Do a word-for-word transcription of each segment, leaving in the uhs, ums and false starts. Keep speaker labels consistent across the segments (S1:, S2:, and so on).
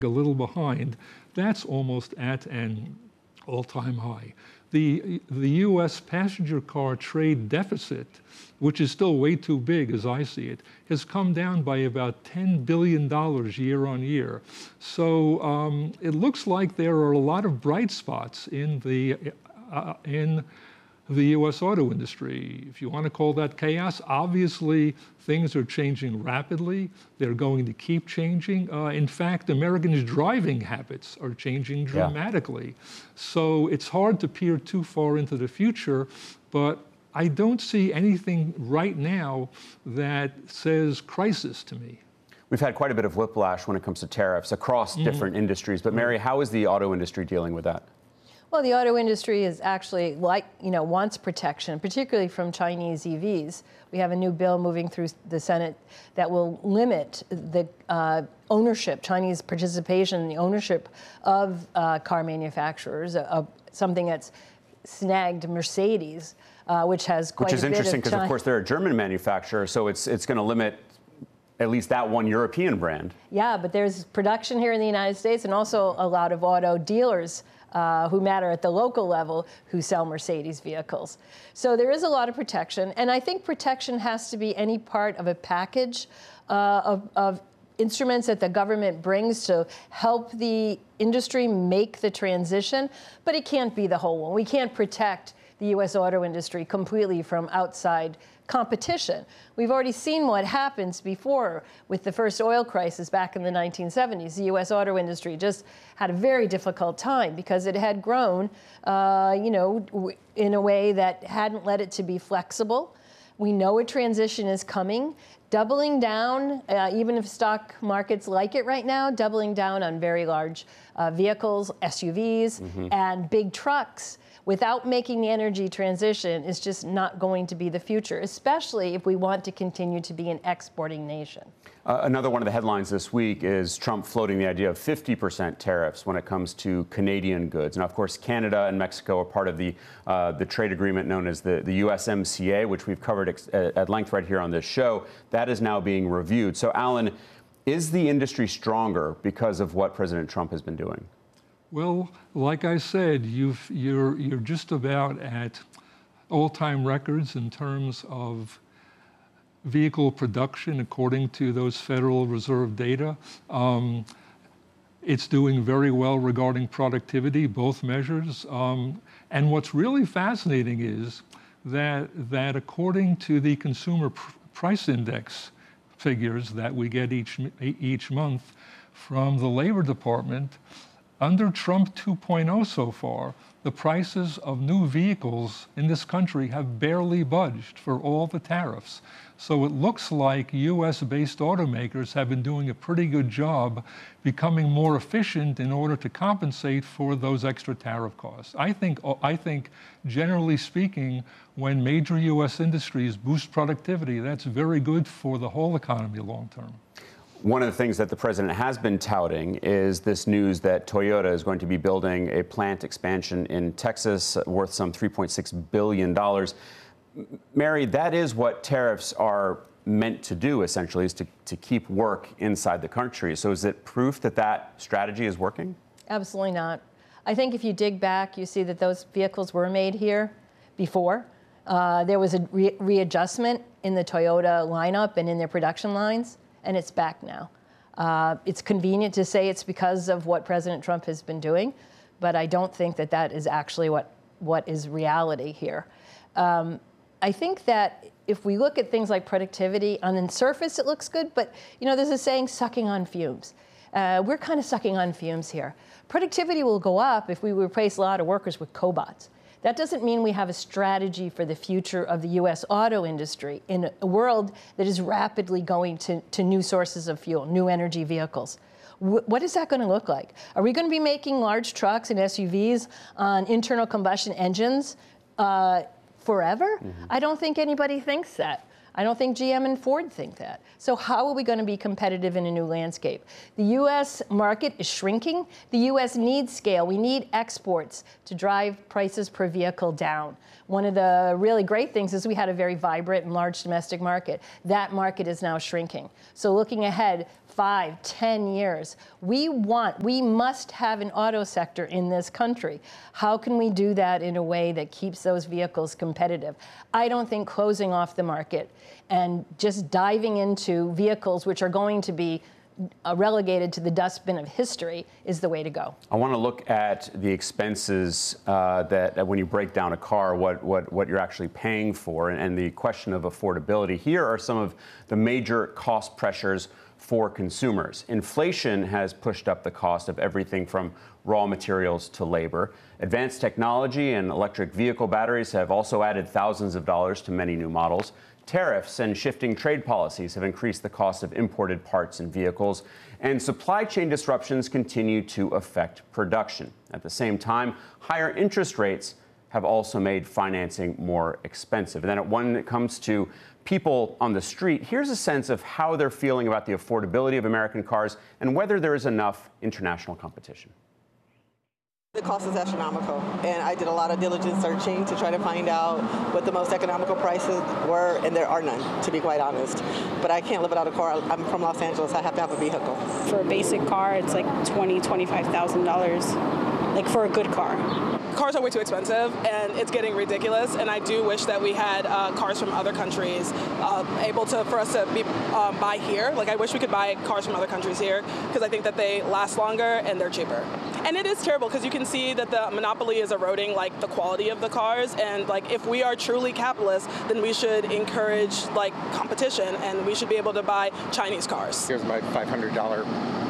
S1: a little behind. That's almost at an all-time high. The, the U S passenger car trade deficit, which is still way too big as I see it, has come down by about ten billion dollars year on year. So um, it looks like there are a lot of bright spots in the, uh, in the U S auto industry. If you want to call that chaos, obviously things are changing rapidly. They're going to keep changing. Uh, in fact, Americans' driving habits are changing dramatically. Yeah. So it's hard to peer too far into the future, but I don't see anything right now that says crisis to me.
S2: We've had quite a bit of whiplash when it comes to tariffs across mm-hmm. different industries, but Mary, how is the auto industry dealing with that?
S3: Well, the auto industry is actually, like, you know, wants protection, particularly from Chinese E Vs. We have a new bill moving through the Senate that will limit the uh, ownership, Chinese participation in the ownership of uh, car manufacturers, uh, something that's snagged Mercedes, uh, which has quite
S2: which is
S3: a bit
S2: interesting because,
S3: of,
S2: of course, they're a German manufacturer, so it's it's going to limit at least that one European brand.
S3: Yeah, but there's production here in the United States and also a lot of auto dealers Uh, who matter at the local level, who sell Mercedes vehicles. So there is a lot of protection, and I think protection has to be any part of a package uh, of, of instruments that the government brings to help the industry make the transition, but it can't be the whole one. We can't protect the U S auto industry completely from outside competition. We've already seen what happens before with the first oil crisis back in the nineteen seventies. The U S auto industry just had a very difficult time because it had grown, uh, you know, in a way that hadn't led it to be flexible. We know a transition is coming. Doubling down, uh, even if stock markets like it right now, doubling down on very large uh, vehicles, S U Vs, mm-hmm. and big trucks without making the energy transition is just not going to be the future, especially if we want to continue to be an exporting nation.
S2: Uh, another one of the headlines this week is Trump floating the idea of fifty percent tariffs when it comes to Canadian goods. Now, of course, Canada and Mexico are part of the uh, the trade agreement known as the, the U S M C A, which we've covered ex at length right here on this show. That is now being reviewed. So, Alan, is the industry stronger because of what President Trump has been doing?
S1: Well, like I said, you've, you're, you're just about at all-time records in terms of vehicle production, according to those Federal Reserve data. Um, it's doing very well regarding productivity, both measures. Um, and what's really fascinating is that, that according to the Consumer Pr- Price Index figures that we get each, each month from the Labor Department, under Trump two point oh so far, the prices of new vehicles in this country have barely budged for all the tariffs. So it looks like U S-based automakers have been doing a pretty good job becoming more efficient in order to compensate for those extra tariff costs. I think, I think generally speaking, when major U S industries boost productivity, that's very good for the whole economy long term.
S2: One of the things that the president has been touting is this news that Toyota is going to be building a plant expansion in Texas worth some three point six billion dollars. Mary, that is what tariffs are meant to do, essentially, is to, to keep work inside the country. So is it proof that that strategy is working?
S3: Absolutely not. I think if you dig back, you see that those vehicles were made here before. Uh, there was a re- readjustment in the Toyota lineup and in their production lines, and it's back now. Uh, it's convenient to say it's because of what President Trump has been doing, but I don't think that that is actually what, what is reality here. Um, I think that if we look at things like productivity, on the surface it looks good, but you know, there's a saying, sucking on fumes. Uh, we're kind of sucking on fumes here. Productivity will go up if we replace a lot of workers with cobots. That doesn't mean we have a strategy for the future of the U S auto industry in a world that is rapidly going to, to new sources of fuel, new energy vehicles. W- what is that going to look like? Are we going to be making large trucks and S U Vs on internal combustion engines uh, forever? Mm-hmm. I don't think anybody thinks that. I don't think G M and Ford think that. So how are we going to be competitive in a new landscape? The U S market is shrinking. The U S needs scale. We need exports to drive prices per vehicle down. One of the really great things is we had a very vibrant and large domestic market. That market is now shrinking. So looking ahead, five, ten years. We want, we must have an auto sector in this country. How can we do that in a way that keeps those vehicles competitive? I don't think closing off the market and just diving into vehicles which are going to be Uh, relegated to the dustbin of history is the way to go.
S2: I want to look at the expenses uh, that, that when you break down a car, what, what, what you're actually paying for, and, and the question of affordability. Here are some of the major cost pressures for consumers. Inflation has pushed up the cost of everything from raw materials to labor. Advanced technology and electric vehicle batteries have also added thousands of dollars to many new models. Tariffs and shifting trade policies have increased the cost of imported parts and vehicles, and supply chain disruptions continue to affect production. At the same time, higher interest rates have also made financing more expensive. And then when it comes to people on the street, here's a sense of how they're feeling about the affordability of American cars and whether there is enough international competition.
S4: The cost is astronomical, and I did a lot of diligent searching to try to find out what the most economical prices were, and there are none, to be quite honest. But I can't live without a car. I'm from Los Angeles. I have to have a vehicle.
S5: For a basic car, it's like twenty thousand dollars, twenty-five thousand dollars, like for a good car.
S6: Cars are way too expensive, and it's getting ridiculous. And I do wish that we had uh, cars from other countries uh, able to for us to be um, buy here. Like I wish we could buy cars from other countries here because I think that they last longer and they're cheaper. And it is terrible because you can see that the monopoly is eroding like the quality of the cars. And like if we are truly capitalist, then we should encourage like competition, and we should be able to buy Chinese cars.
S7: Here's my five hundred dollar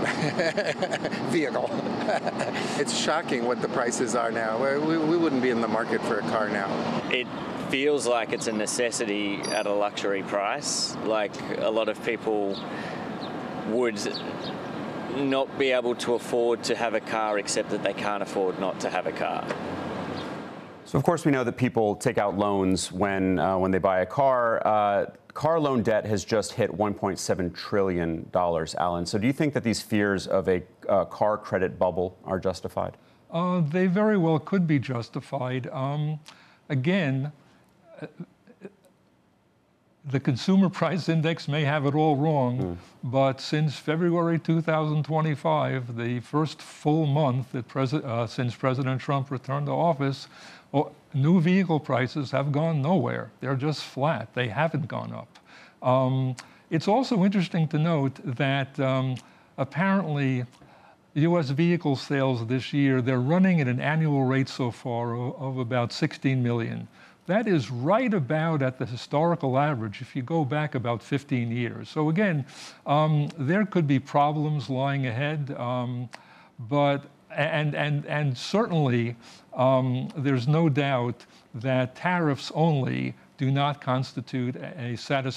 S7: vehicle. It's shocking what the prices are now. We, we wouldn't be in the market for a car now.
S8: It feels like it's a necessity at a luxury price. Like a lot of people would not be able to afford to have a car, except that they can't afford not to have a car.
S2: So, of course, we know that people take out loans when uh, when they buy a car. Uh, car loan debt has just hit one point seven trillion dollars, Alan. So do you think that these fears of a uh, car credit bubble are justified?
S1: Uh, they very well could be justified. Um, again, uh, the Consumer Price Index may have it all wrong, mm. but since February two thousand twenty-five, the first full month that Presi- uh, since President Trump returned to office, well, new vehicle prices have gone nowhere. They're just flat. They haven't gone up. Um, it's also interesting to note that um, apparently U S vehicle sales this year, they're running at an annual rate so far of, of about sixteen million. That is right about at the historical average if you go back about fifteen years. So again, um, there could be problems lying ahead, um, but and and and certainly um, there's no doubt that tariffs only do not constitute a satisfactory